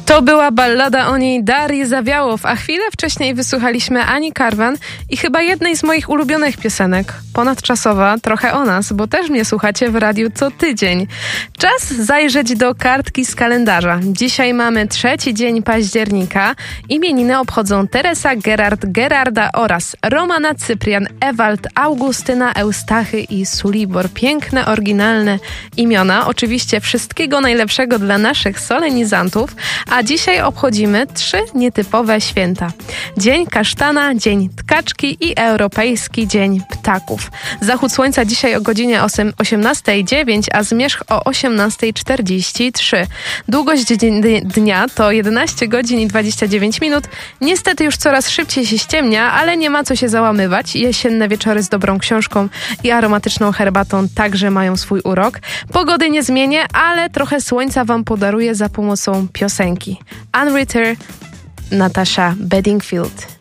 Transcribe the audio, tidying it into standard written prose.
To była ballada o niej Darii Zawiałow, a chwilę wcześniej wysłuchaliśmy Ani Karwan i chyba jednej z moich ulubionych piosenek. Ponadczasowa, trochę o nas, bo też mnie słuchacie w radiu co tydzień. Czas zajrzeć do kartki z kalendarza. Dzisiaj mamy 3 dzień października. Imieniny obchodzą Teresa, Gerarda oraz Romana, Cyprian, Ewald, Augustyna, Eustachy i Sulibor. Piękne, oryginalne imiona. Oczywiście wszystkiego najlepszego dla naszych solenizantów. A dzisiaj obchodzimy 3 nietypowe święta. Dzień Kasztana, Dzień Tkaczki i Europejski Dzień Ptaków. Zachód słońca dzisiaj o godzinie 18:09, a zmierzch o 18:43. Długość dnia to 11 godzin i 29 minut. Niestety już coraz szybciej się ściemnia, ale nie ma co się załamywać. Jesienne wieczory z dobrą książką i aromatyczną herbatą także mają swój urok. Pogody nie zmienię, ale trochę słońca wam podaruję za pomocą piosenki. Unreturn, Natasha Bedingfield.